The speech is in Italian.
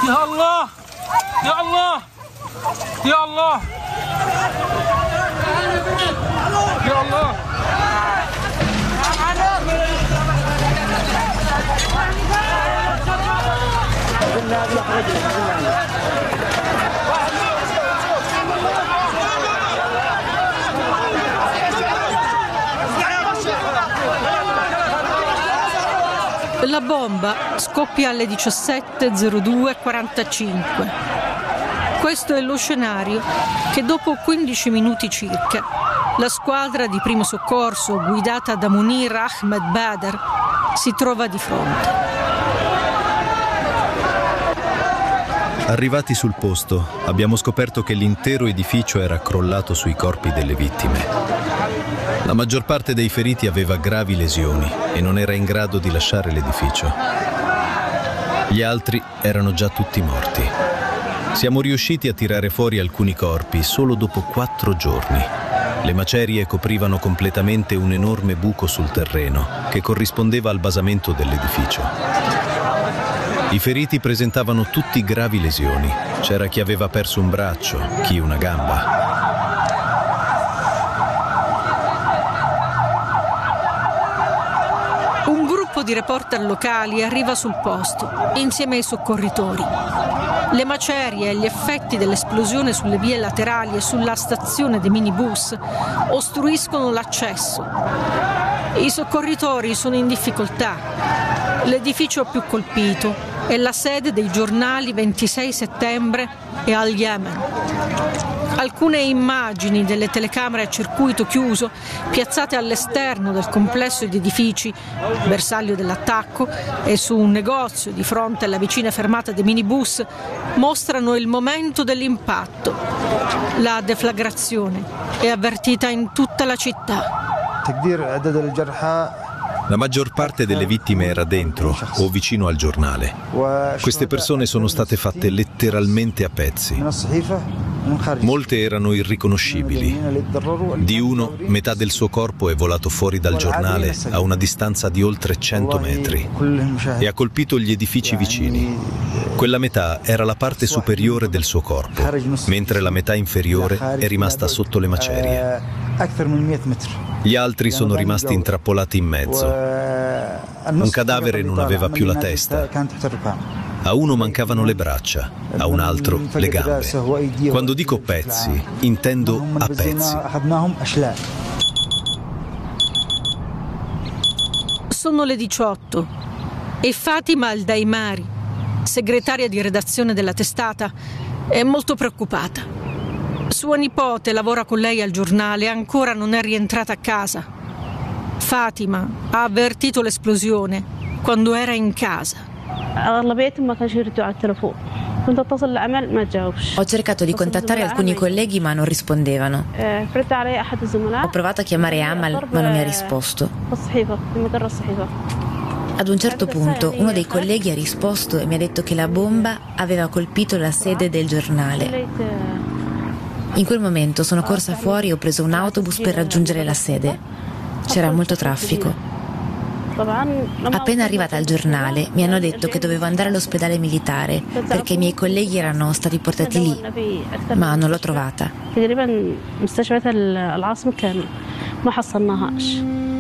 يا الله يا الله يا الله يا الله. La bomba scoppia alle 17:02:45. Questo è lo scenario che dopo 15 minuti circa la squadra di primo soccorso guidata da Munir Ahmed Badr si trova di fronte. Arrivati sul posto, abbiamo scoperto che l'intero edificio era crollato sui corpi delle vittime. La maggior parte dei feriti aveva gravi lesioni e non era in grado di lasciare l'edificio. Gli altri erano già tutti morti. Siamo riusciti a tirare fuori alcuni corpi solo dopo 4 giorni. Le macerie coprivano completamente un enorme buco sul terreno che corrispondeva al basamento dell'edificio. I feriti presentavano tutti gravi lesioni. C'era chi aveva perso un braccio, chi una gamba. Un gruppo di reporter locali arriva sul posto, insieme ai soccorritori. Le macerie e gli effetti dell'esplosione sulle vie laterali e sulla stazione dei minibus ostruiscono l'accesso. I soccorritori sono in difficoltà. L'edificio più colpito è la sede dei giornali 26 settembre e Al Yemen. Alcune immagini delle telecamere a circuito chiuso piazzate all'esterno del complesso di edifici, bersaglio dell'attacco, e su un negozio di fronte alla vicina fermata dei minibus mostrano il momento dell'impatto. La deflagrazione è avvertita in tutta la città. La maggior parte delle vittime era dentro o vicino al giornale. Queste persone sono state fatte letteralmente a pezzi. Molte erano irriconoscibili. Di uno, metà del suo corpo è volato fuori dal giornale a una distanza di oltre 100 metri e ha colpito gli edifici vicini. Quella metà era la parte superiore del suo corpo, mentre la metà inferiore è rimasta sotto le macerie. Gli altri sono rimasti intrappolati in mezzo. Un cadavere non aveva più la testa. A uno mancavano le braccia, a un altro le gambe. Quando dico pezzi, intendo a pezzi. Sono le 18 e Fatima Al-Daimari, segretaria di redazione della testata, è molto preoccupata. Sua nipote lavora con lei al giornale e ancora non è rientrata a casa. Fatima ha avvertito l'esplosione quando era in casa. Ho cercato di contattare alcuni colleghi ma non rispondevano. Ho provato a chiamare Amal ma non mi ha risposto. Ad un certo punto uno dei colleghi ha risposto e mi ha detto che la bomba aveva colpito la sede del giornale. In quel momento sono corsa fuori e ho preso un autobus per raggiungere la sede. C'era molto traffico. Appena arrivata al giornale mi hanno detto che dovevo andare all'ospedale militare perché i miei colleghi erano stati portati lì, ma non l'ho trovata.